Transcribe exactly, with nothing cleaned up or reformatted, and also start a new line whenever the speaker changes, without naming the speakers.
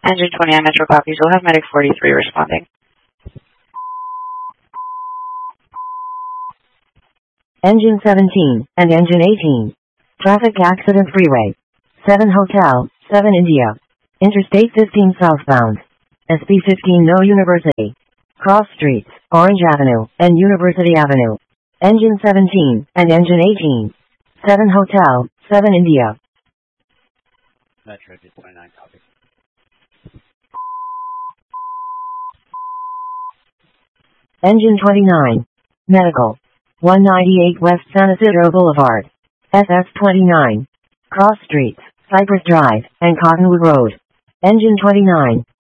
Engine twenty-nine Metro copies. We'll have Medic forty-three responding.
Engine seventeen and Engine eighteen. Traffic accident freeway. seven Hotel, seven India. Interstate fifteen southbound. S P fifteen No University. Cross Streets, Orange Avenue, and University Avenue. Engine seventeen and Engine eighteen. seven Hotel, seven India.
Metro twenty-nine copy.
Engine twenty-nine. Medical. one ninety-eight West San Isidro Boulevard. S S twenty-nine. Cross Streets, Cypress Drive, and Cottonwood Road. Engine twenty-nine.